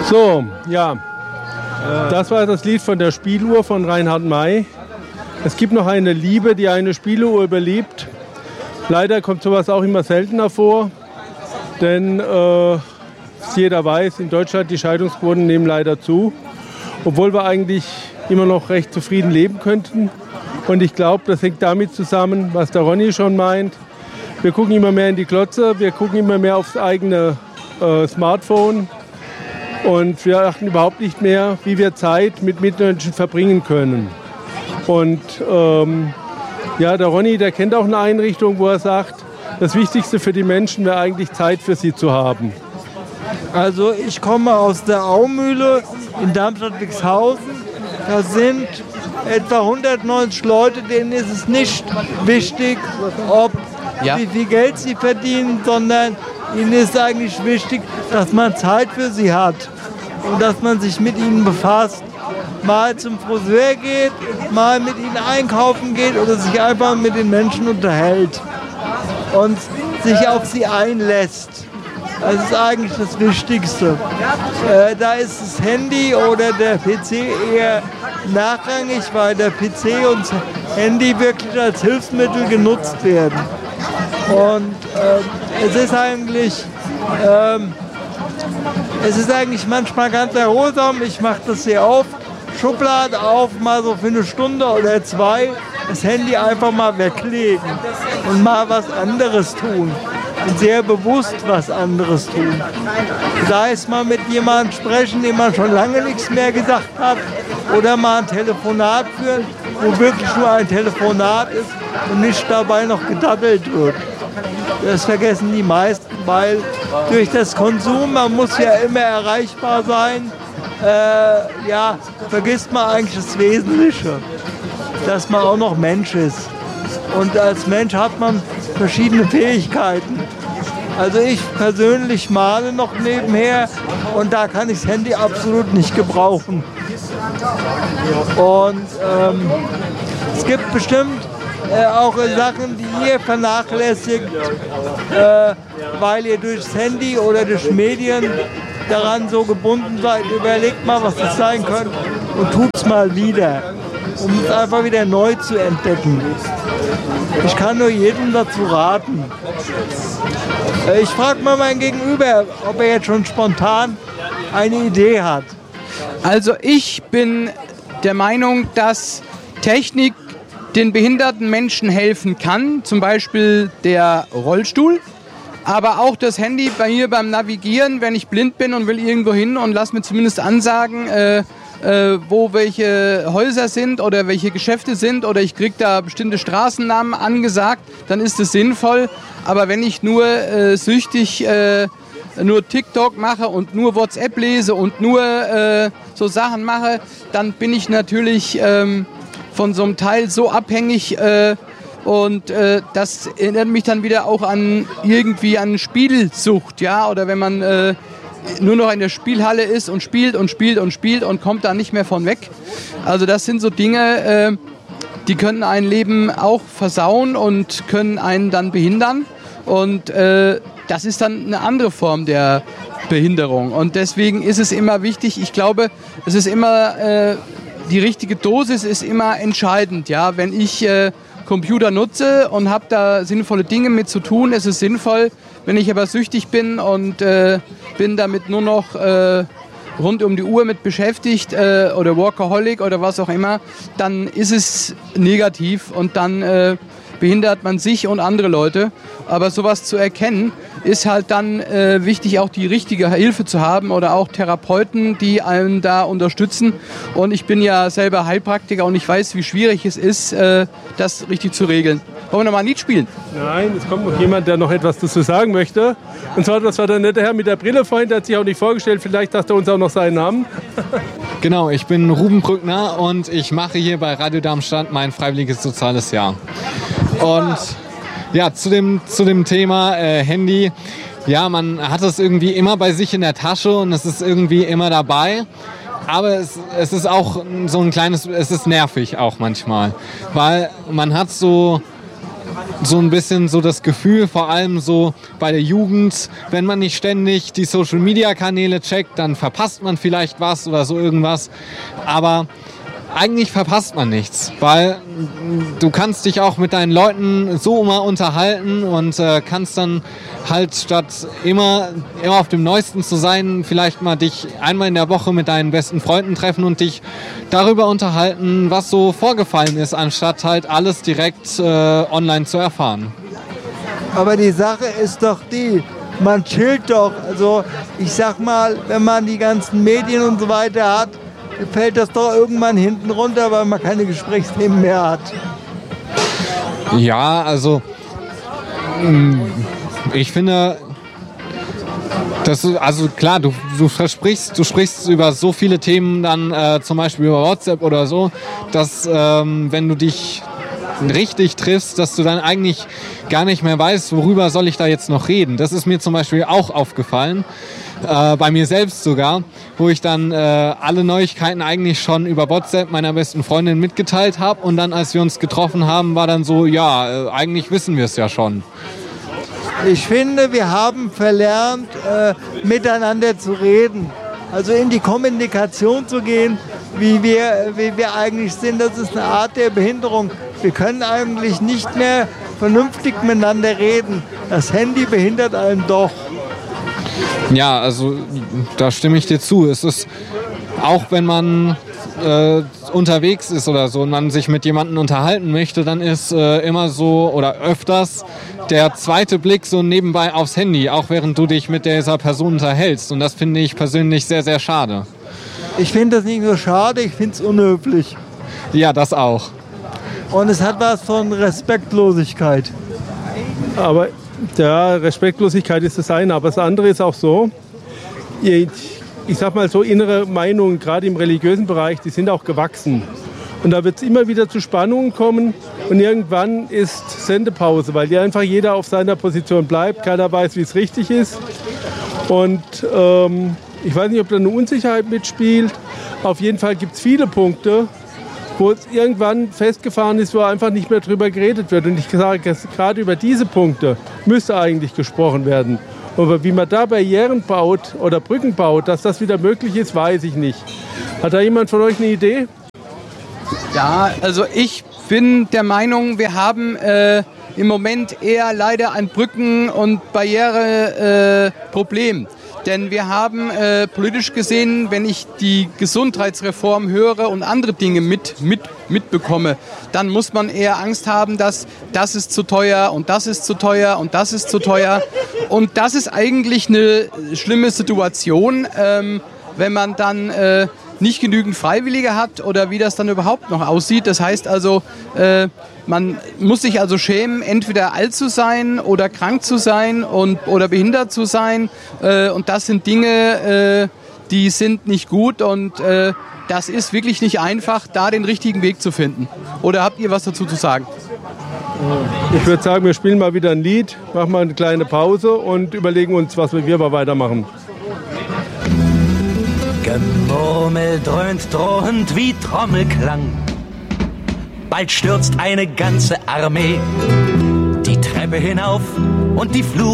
So, ja, das war das Lied von der Spieluhr von Reinhard May. Es gibt noch eine Liebe, die eine Spieluhr überlebt. Leider kommt sowas auch immer seltener vor, denn jeder weiß, in Deutschland die Scheidungsquoten nehmen leider zu, obwohl wir eigentlich immer noch recht zufrieden leben könnten. Und ich glaube, das hängt damit zusammen, was der Ronny schon meint. Wir gucken immer mehr in die Glotze, wir gucken immer mehr aufs eigene Smartphone und wir achten überhaupt nicht mehr, wie wir Zeit mit Mitmenschen verbringen können. Und ja, der Ronny, der kennt auch eine Einrichtung, wo er sagt, das Wichtigste für die Menschen wäre eigentlich Zeit für sie zu haben. Also ich komme aus der Aumühle in Darmstadt-Wixhausen. Da sind etwa 190 Leute, denen ist es nicht wichtig, wie viel Geld sie verdienen, sondern ihnen ist eigentlich wichtig, dass man Zeit für sie hat und dass man sich mit ihnen befasst. Mal zum Friseur geht, mal mit ihnen einkaufen geht oder sich einfach mit den Menschen unterhält und sich auf sie einlässt. Das ist eigentlich das Wichtigste. Da ist das Handy oder der PC eher nachrangig, weil der PC und das Handy wirklich als Hilfsmittel genutzt werden. Und es ist eigentlich manchmal ganz erholsam. Ich mache das sehr oft. Schublade auf, mal so für eine Stunde oder zwei, das Handy einfach mal weglegen und mal was anderes tun. Und sehr bewusst was anderes tun. Sei es mal mit jemandem sprechen, dem man schon lange nichts mehr gesagt hat, oder mal ein Telefonat führen, wo wirklich nur ein Telefonat ist und nicht dabei noch gedaddelt wird. Das vergessen die meisten, weil durch das Konsum, man muss ja immer erreichbar sein, vergisst man eigentlich das Wesentliche, dass man auch noch Mensch ist. Und als Mensch hat man verschiedene Fähigkeiten. Also ich persönlich male noch nebenher und da kann ich das Handy absolut nicht gebrauchen. Und es gibt bestimmt auch Sachen, die ihr vernachlässigt, weil ihr durch das Handy oder durch Medien daran so gebunden seid. Überlegt mal, was das sein könnte und tut es mal wieder, um es einfach wieder neu zu entdecken. Ich kann nur jedem dazu raten. Ich frage mal mein Gegenüber, ob er jetzt schon spontan eine Idee hat. Also ich bin der Meinung, dass Technik den behinderten Menschen helfen kann, zum Beispiel der Rollstuhl, aber auch das Handy bei mir beim Navigieren, wenn ich blind bin und will irgendwo hin und lass mir zumindest ansagen, wo welche Häuser sind oder welche Geschäfte sind oder ich kriege da bestimmte Straßennamen angesagt, dann ist es sinnvoll. Aber wenn ich nur süchtig nur TikTok mache und nur WhatsApp lese und nur so Sachen mache, dann bin ich natürlich von so einem Teil so abhängig und das erinnert mich dann wieder auch an Spielsucht, ja, oder wenn man nur noch in der Spielhalle ist und spielt und spielt und spielt und kommt da nicht mehr von weg. Also das sind so Dinge, die können ein Leben auch versauen und können einen dann behindern. Und das ist dann eine andere Form der Behinderung. Und deswegen ist es immer wichtig, ich glaube, es ist immer, die richtige Dosis ist immer entscheidend. Ja? Wenn ich Computer nutze und habe da sinnvolle Dinge mit zu tun, ist es sinnvoll. Wenn ich aber süchtig bin und bin damit nur noch rund um die Uhr mit beschäftigt oder Workaholic oder was auch immer, dann ist es negativ und dann behindert man sich und andere Leute. Aber sowas zu erkennen, ist halt dann wichtig, auch die richtige Hilfe zu haben oder auch Therapeuten, die einen da unterstützen. Und ich bin ja selber Heilpraktiker und ich weiß, wie schwierig es ist, das richtig zu regeln. Wollen wir noch mal ein Lied spielen? Nein, es kommt noch jemand, der noch etwas dazu sagen möchte. Und zwar, das war der nette Herr mit der Brille vorhin, der hat sich auch nicht vorgestellt. Vielleicht sagt er uns auch noch seinen Namen. Genau, ich bin Ruben Brückner und ich mache hier bei Radio Darmstadt mein freiwilliges soziales Jahr. Und ja, zu dem Thema Handy. Ja, man hat es irgendwie immer bei sich in der Tasche und es ist irgendwie immer dabei. Aber es ist auch so ein kleines, es ist nervig auch manchmal. Weil man hat so so ein bisschen so das Gefühl, vor allem so bei der Jugend, wenn man nicht ständig die Social-Media-Kanäle checkt, dann verpasst man vielleicht was oder so irgendwas. Aber eigentlich verpasst man nichts, weil du kannst dich auch mit deinen Leuten so mal unterhalten und kannst dann halt statt immer auf dem Neuesten zu sein, vielleicht mal dich einmal in der Woche mit deinen besten Freunden treffen und dich darüber unterhalten, was so vorgefallen ist, anstatt halt alles direkt online zu erfahren. Aber die Sache ist doch die, man chillt doch. Also ich sag mal, wenn man die ganzen Medien und so weiter hat, fällt das doch irgendwann hinten runter, weil man keine Gesprächsthemen mehr hat. Ja, also ich finde, also klar, du sprichst über so viele Themen dann zum Beispiel über WhatsApp oder so, dass wenn du dich richtig triffst, dass du dann eigentlich gar nicht mehr weißt, worüber soll ich da jetzt noch reden. Das ist mir zum Beispiel auch aufgefallen, bei mir selbst sogar, wo ich dann alle Neuigkeiten eigentlich schon über WhatsApp meiner besten Freundin mitgeteilt habe und dann, als wir uns getroffen haben, war dann so, ja, eigentlich wissen wir es ja schon. Ich finde, wir haben verlernt, miteinander zu reden. Also in die Kommunikation zu gehen, wie wir eigentlich sind. Das ist eine Art der Behinderung. Wir können eigentlich nicht mehr vernünftig miteinander reden. Das Handy behindert einen doch. Ja, also da stimme ich dir zu. Es ist, auch wenn man unterwegs ist oder so und man sich mit jemandem unterhalten möchte, dann ist immer so oder öfters der zweite Blick so nebenbei aufs Handy, auch während du dich mit dieser Person unterhältst. Und das finde ich persönlich sehr, sehr schade. Ich finde das nicht nur schade, ich finde es unhöflich. Ja, das auch. Und es hat was von Respektlosigkeit. Aber ja, Respektlosigkeit ist das eine, aber das andere ist auch so, ich sag mal so, innere Meinungen, gerade im religiösen Bereich, die sind auch gewachsen. Und da wird es immer wieder zu Spannungen kommen und irgendwann ist Sendepause, weil hier einfach jeder auf seiner Position bleibt, keiner weiß, wie es richtig ist. Und ich weiß nicht, ob da eine Unsicherheit mitspielt. Auf jeden Fall gibt es viele Punkte, wo es irgendwann festgefahren ist, wo einfach nicht mehr drüber geredet wird. Und ich sage, gerade über diese Punkte müsste eigentlich gesprochen werden. Aber wie man da Barrieren baut oder Brücken baut, dass das wieder möglich ist, weiß ich nicht. Hat da jemand von euch eine Idee? Ja, also ich bin der Meinung, wir haben im Moment eher leider ein Brücken- und Barriereproblem. Denn wir haben politisch gesehen, wenn ich die Gesundheitsreform höre und andere Dinge mitbekomme, dann muss man eher Angst haben, dass das ist zu teuer und das ist zu teuer und das ist zu teuer. Und das ist eigentlich eine schlimme Situation, wenn man dann nicht genügend Freiwillige hat oder wie das dann überhaupt noch aussieht. Das heißt also, man muss sich also schämen, entweder alt zu sein oder krank zu sein oder behindert zu sein. Und das sind Dinge, die sind nicht gut und das ist wirklich nicht einfach, da den richtigen Weg zu finden. Oder habt ihr was dazu zu sagen? Ich würde sagen, wir spielen mal wieder ein Lied, machen mal eine kleine Pause und überlegen uns, was wir mal weitermachen. Gemurmel dröhnt drohend wie Trommelklang. Bald stürzt eine ganze Armee die Treppe hinauf und die Fluch